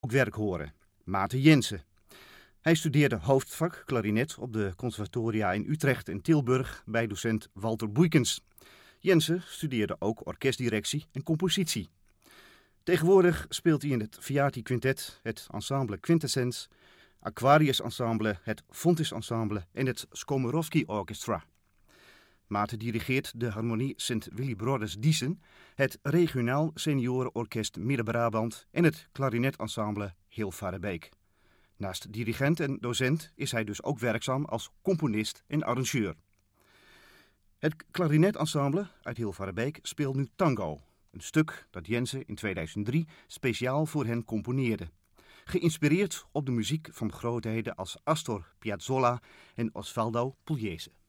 ook werk horen. Maarten Jensen. Hij studeerde hoofdvak klarinet op de conservatoria in Utrecht en Tilburg bij docent Walter Boeikens. Jensen studeerde ook orkestdirectie en compositie. Tegenwoordig speelt hij in het Viati Quintet, het ensemble Quintessence, Aquarius Ensemble, het Fontis Ensemble en het Skomorowski Orchestra. Maarten dirigeert de Harmonie St. Willibrordus Diesen, het regionaal seniorenorkest Midden-Brabant en het klarinetensemble Hilvarenbeek. Naast dirigent en docent is hij dus ook werkzaam als componist en arrangeur. Het klarinetensemble uit Hilvarenbeek speelt nu tango, een stuk dat Jensen in 2003 speciaal voor hen componeerde. Geïnspireerd op de muziek van grootheden als Astor Piazzolla en Osvaldo Pugliese.